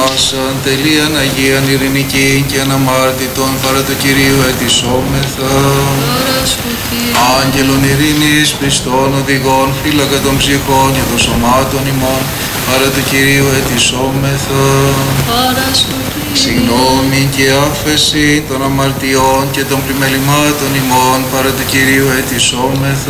πάσαν τελείαν Αγίαν ειρηνικήν και αναμάρτητον παρά του Κυρίου ετισόμεθα. Άγγελον ειρήνης, πιστών οδηγών, φύλακα των ψυχών και των σωμάτων ημών, παρά του Κυρίου ετισόμεθα. Συγγνώμη και άφεση των αμαρτιών και των πλημελημάτων ημών, παρά του Κυρίου ετισόμεθα.